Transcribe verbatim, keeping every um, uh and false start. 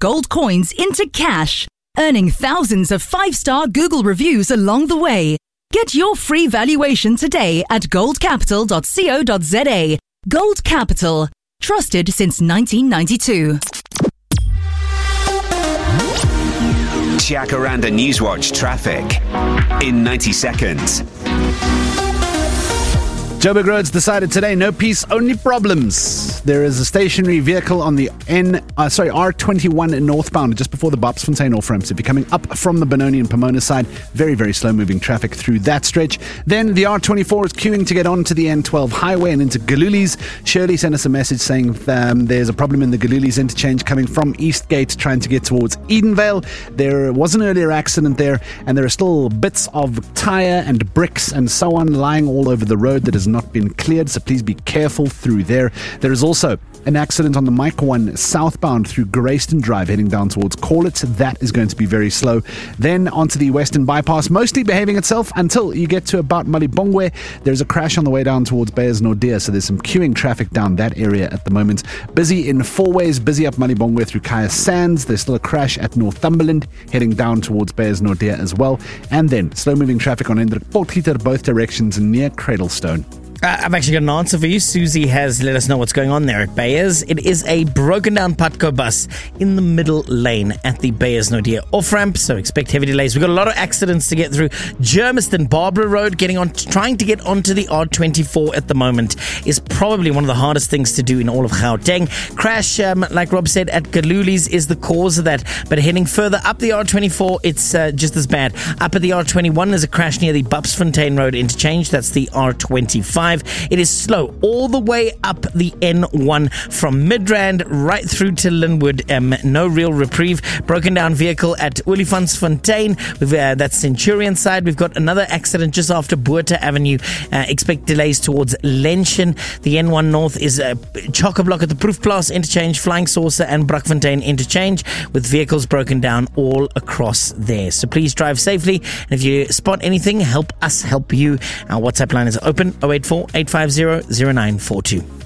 gold coins into cash, earning thousands of five-star Google reviews along the way. Get your free valuation today at gold capital dot co dot za. Gold Capital. Trusted since nineteen ninety-two. Jacaranda Newswatch traffic in ninety seconds. Joburg Roads decided today, no peace, only problems. There is a stationary vehicle on the N, uh, sorry, R twenty-one northbound, just before the Bopsfontein off ramps. If you're coming up from the Benoni and Pomona side, very, very slow moving traffic through that stretch. Then the R twenty-four is queuing to get onto the N twelve highway and into Galulis. Shirley sent us a message saying um, there's a problem in the Galulis interchange coming from Eastgate trying to get towards Edenvale. There was an earlier accident there, and there are still bits of tyre and bricks and so on lying all over the road that is not been cleared, so please be careful through there. There is also an accident on the Mike one southbound through Grayston Drive heading down towards Corlett. That is going to be very slow. Then onto the Western Bypass, mostly behaving itself until you get to about Malibongwe. There's a crash on the way down towards Beyers Nordia, so there's some queuing traffic down that area at the moment. Busy in four ways, busy up Malibongwe through Kaya Sands. There's still a crash at Northumberland heading down towards Beyers Nordia as well. And then slow moving traffic on Hendrik Potgieter both directions near Cradlestone. Uh, I've actually got an answer for you. Susie has let us know what's going on there at Beyers. It is a broken down Patco bus in the middle lane at the Beyers Nordia off-ramp, so expect heavy delays. We've got a lot of accidents to get through. Germiston Barbara Road, getting on, trying to get onto the R twenty-four at the moment is probably one of the hardest things to do in all of Gauteng. Crash, um, like Rob said, at Galulis is the cause of that, but heading further up the R twenty-four, it's uh, just as bad. Up at the R twenty-one, there's a crash near the Bopsfontein Road interchange. That's the R twenty-five. It is slow all the way up the N one from Midrand right through to Linwood. Um, no real reprieve. Broken down vehicle at Olifantsfontein. We've, uh, that's Centurion side. We've got another accident just after Boerta Avenue. Uh, expect delays towards Lenshin. The N one North is a chock-a-block at the Proefplaas interchange, Flying Saucer and Brakfontein interchange with vehicles broken down all across there. So please drive safely. And if you spot anything, help us help you. Our WhatsApp line is open oh eight four, eight five zero, zero nine four two.